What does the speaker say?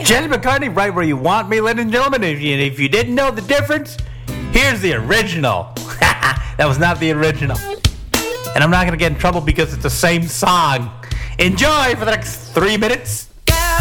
Jenny McCartney, right where you want me, ladies and gentlemen. If you didn't know the difference, here's the original. That was not the original. And I'm not going to get in trouble because it's the same song. Enjoy for the next 3 minutes.